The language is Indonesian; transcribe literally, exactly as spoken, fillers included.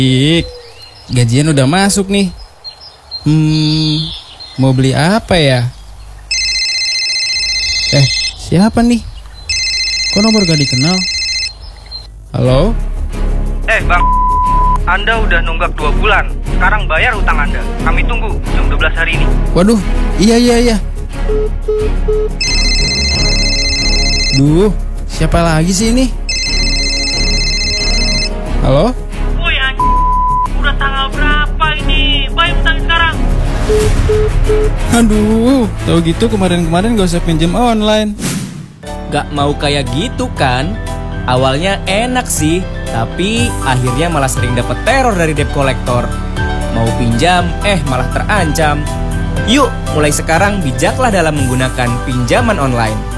Ik, gajian udah masuk nih. Hmm, mau beli apa ya? Eh, siapa nih? Kok nomor gak dikenal? Halo? Eh bang, Anda udah nunggak dua bulan. Sekarang bayar utang Anda. Kami tunggu jam dua belas hari ini. Waduh, iya iya iya. Duh, siapa lagi sih ini? Halo? Woi anj... udah tanggal berapa ini? Bayar utang sekarang. Aduh, tahu gitu kemarin-kemarin gak usah pinjam online. Gak mau kayak gitu kan? Awalnya enak sih, tapi akhirnya malah sering dapet teror dari debt collector. Mau pinjam, eh malah terancam. Yuk, mulai sekarang bijaklah dalam menggunakan pinjaman online.